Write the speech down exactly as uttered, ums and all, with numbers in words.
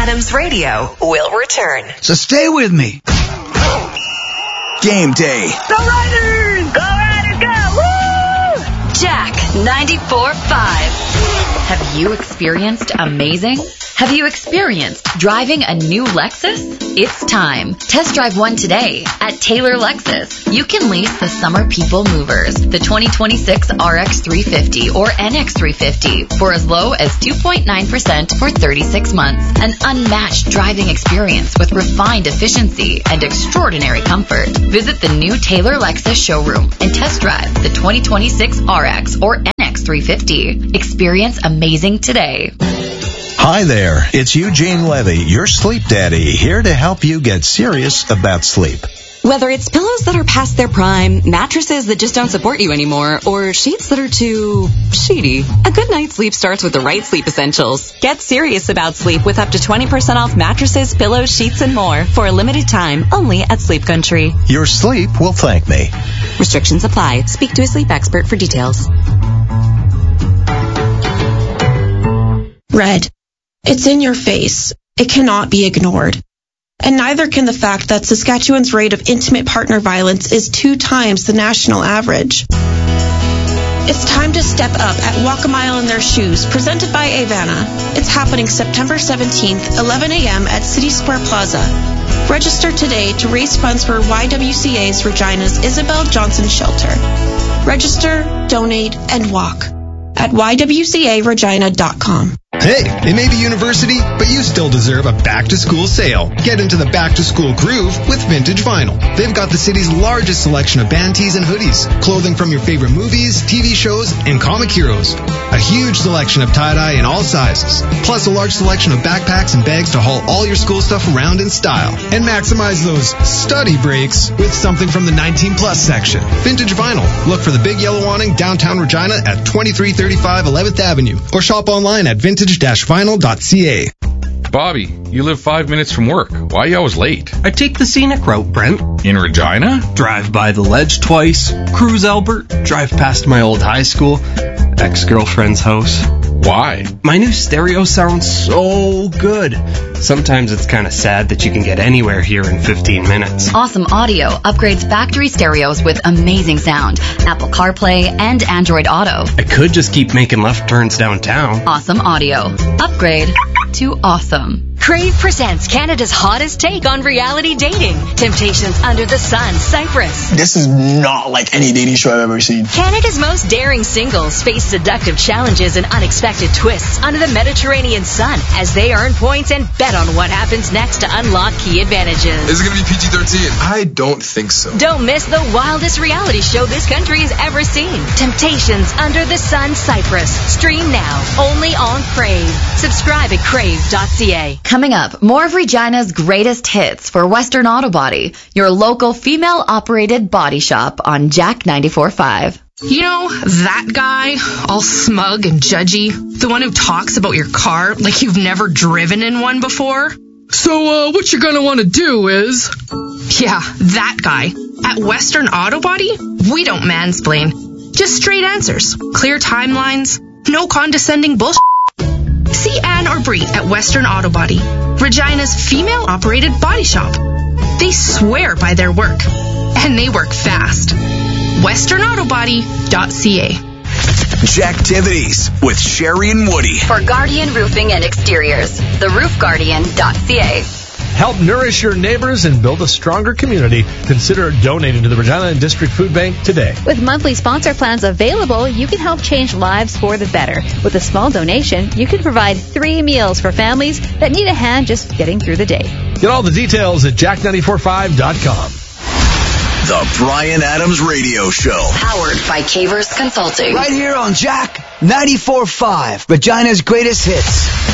Adams Radio will return. So stay with me. Game day. Go Riders! Go Riders, go! Woo! Jack ninety-four point five. Have you experienced amazing? Have you experienced driving a new Lexus? It's time. Test drive one today at Taylor Lexus. You can lease the Summer People Movers, the twenty twenty-six R X three fifty or N X three fifty for as low as two point nine percent for thirty-six months. An unmatched driving experience with refined efficiency and extraordinary comfort. Visit the new Taylor Lexus showroom and test drive the twenty twenty-six R X or N X three fifty. Experience amazing today. Hi there, it's Eugene Levy, your sleep daddy, here to help you get serious about sleep. Whether it's pillows that are past their prime, mattresses that just don't support you anymore, or sheets that are too sheety, a good night's sleep starts with the right sleep essentials. Get serious about sleep with up to twenty percent off mattresses, pillows, sheets, and more for a limited time only at Sleep Country. Your sleep will thank me. Restrictions apply. Speak to a sleep expert for details. Red. It's in your face. It cannot be ignored. And neither can the fact that Saskatchewan's rate of intimate partner violence is two times the national average. It's time to step up at Walk a Mile in Their Shoes, presented by Avana. It's happening September seventeenth, eleven a.m. at City Square Plaza. Register today to raise funds for Y W C A's Regina's Isabel Johnson Shelter. Register, donate, and walk at y w c a regina dot com. Hey, it may be university, but you still deserve a back-to-school sale. Get into the back-to-school groove with Vintage Vinyl. They've got the city's largest selection of band tees and hoodies, clothing from your favorite movies, T V shows, and comic heroes. A huge selection of tie-dye in all sizes, plus a large selection of backpacks and bags to haul all your school stuff around in style. And maximize those study breaks with something from the nineteen plus section. Vintage Vinyl. Look for the big yellow awning downtown Regina at twenty-three thirty-five eleventh Avenue, or shop online at vintage vinyl dot c a. Bobby, you live five minutes from work. Why are you always late? I take the scenic route, Brent. In Regina? Drive by the ledge twice, cruise Albert, drive past my old high school, ex-girlfriend's house. Why? My new stereo sounds so good. Sometimes it's kind of sad that you can get anywhere here in fifteen minutes. Awesome Audio upgrades factory stereos with amazing sound, Apple CarPlay, and Android Auto. I could just keep making left turns downtown. Awesome Audio. Upgrade to awesome. Crave presents Canada's hottest take on reality dating. Temptations Under the Sun, Cyprus. This is not like any dating show I've ever seen. Canada's most daring singles face seductive challenges and unexpected twists under the Mediterranean sun as they earn points and bet on what happens next to unlock key advantages. Is it going to be P G thirteen? I don't think so. Don't miss the wildest reality show this country has ever seen. Temptations Under the Sun, Cyprus. Stream now, only on Crave. Subscribe at crave dot c a. Coming up, more of Regina's greatest hits for Western Auto Body, your local female-operated body shop on Jack ninety-four point five. You know, that guy, all smug and judgy, the one who talks about your car like you've never driven in one before? So, uh, what you're gonna want to do is... Yeah, that guy. At Western Auto Body, we don't mansplain. Just straight answers, clear timelines, no condescending bullshit. See Anne or Brie at Western Auto Body, Regina's female-operated body shop. They swear by their work, and they work fast. western auto body dot c a. Jacktivities with Sherry and Woody. For Guardian Roofing and Exteriors, the roof guardian dot c a. Help nourish your neighbors and build a stronger community. Consider donating to the Regina and District Food Bank today. With monthly sponsor plans available, you can help change lives for the better. With a small donation, you can provide three meals for families that need a hand just getting through the day. Get all the details at jack ninety-four point five dot com. The Bryan Adams Radio Show. Powered by Cavers Consulting. Right here on Jack ninety-four point five, Regina's greatest hits.